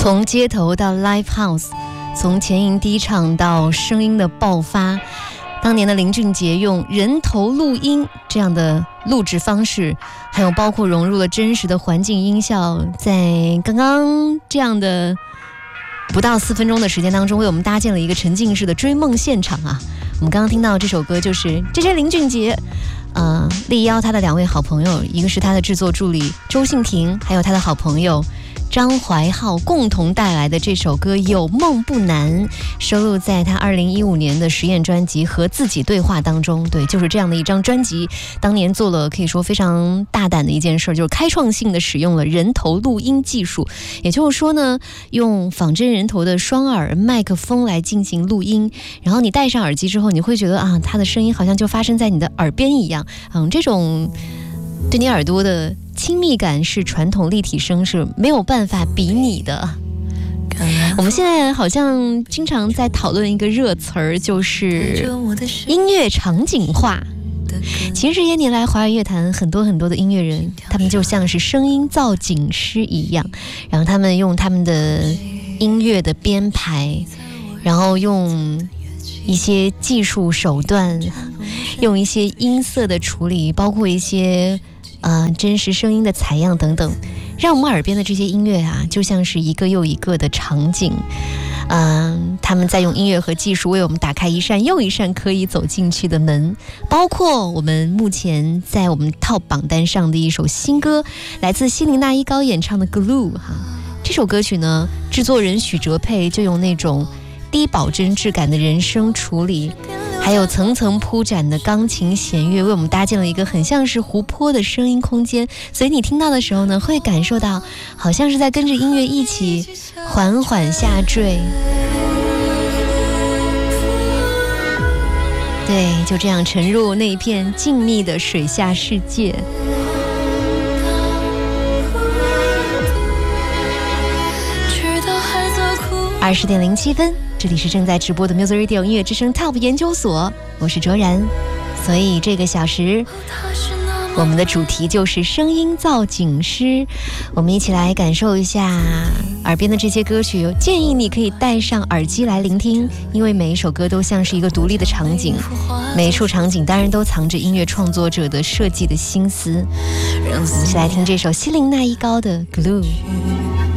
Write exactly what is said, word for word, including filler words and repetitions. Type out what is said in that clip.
从街头到 live house， 从前营第一场到声音的爆发，当年的林俊杰用人头录音这样的录制方式，还有包括融入了真实的环境音效，在刚刚这样的不到四分钟的时间当中，为我们搭建了一个沉浸式的追梦现场啊！我们刚刚听到这首歌就是这些林俊杰呃，力邀他的两位好朋友，一个是他的制作助理周信婷，还有他的好朋友张怀浩共同带来的这首歌《有梦不难》，收录在他二零一五年的实验专辑《和自己对话》当中。对，就是这样的一张专辑，当年做了可以说非常大胆的一件事，就是开创性的使用了人头录音技术。也就是说呢，用仿真人头的双耳麦克风来进行录音，然后你戴上耳机之后，你会觉得啊，他的声音好像就发生在你的耳边一样。嗯，这种对你耳朵的亲密感是传统立体声是没有办法比拟的。我们现在好像经常在讨论一个热词儿，就是音乐场景化。其实这些年来华语乐坛很多很多的音乐人，他们就像是声音造景师一样，然后他们用他们的音乐的编排，然后用一些技术手段，用一些音色的处理，包括一些呃真实声音的采样等等，让我们耳边的这些音乐啊，就像是一个又一个的场景。嗯、呃，他们在用音乐和技术为我们打开一扇又一扇可以走进去的门，包括我们目前在我们 Top 榜单上的一首新歌，来自希林娜依高演唱的 Glue 哈。这首歌曲呢，制作人许哲佩就用那种低保真质感的人声处理，还有层层铺展的钢琴弦乐，为我们搭建了一个很像是湖泊的声音空间，所以你听到的时候呢，会感受到好像是在跟着音乐一起缓缓下坠。对，就这样沉入那一片静谧的水下世界。二十点零七分，这里是正在直播的 Music Radio 音乐之声 Top 研究所，我是卓然。所以这个小时我们的主题就是声音造景师，我们一起来感受一下耳边的这些歌曲。建议你可以戴上耳机来聆听，因为每一首歌都像是一个独立的场景，每一处场景当然都藏着音乐创作者的设计的心思。我们一起来听这首希林娜依高的 Glue。